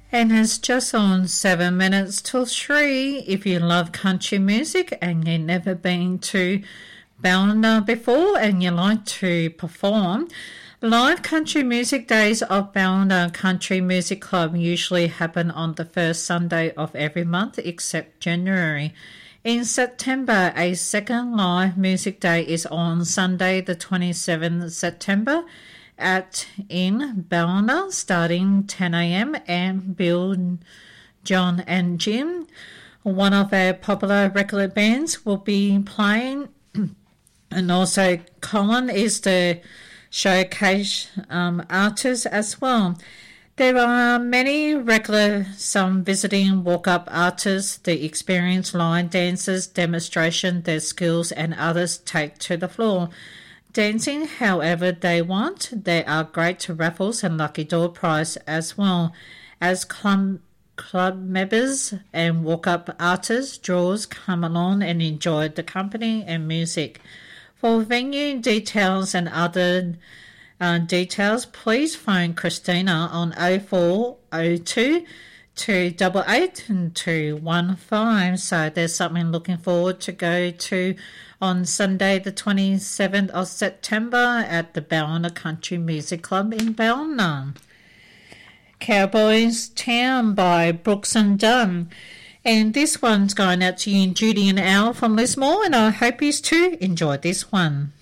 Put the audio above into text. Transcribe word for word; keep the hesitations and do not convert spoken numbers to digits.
And it's just on seven minutes till three. If you love country music and you've never been to Ballina before and you like to perform, live country music days of Ballina Country Music Club usually happen on the first Sunday of every month except January. In September, a second live music day is on Sunday the twenty-seventh of September at in Ballina starting ten a.m. and Bill, John and Jim, one of our popular record bands, will be playing, and also Colin is the showcase um, artist as well. There are many regular, some visiting walk-up artists, the experienced line dancers demonstration their skills and others take to the floor. Dancing however they want. There are great raffles and lucky door prize as well. As club, club members and walk-up artists, draws come along and enjoy the company and music. For venue details and other uh, details, please phone Christina on oh four oh two, two eight eight, two one five. So there's something looking forward to go to on Sunday the twenty-seventh of September at the Ballina Country Music Club in Ballina. Cowboys Town by Brooks and Dunn. And this one's going out to you, Judy and Al from Lismore, and I hope you too enjoy this one.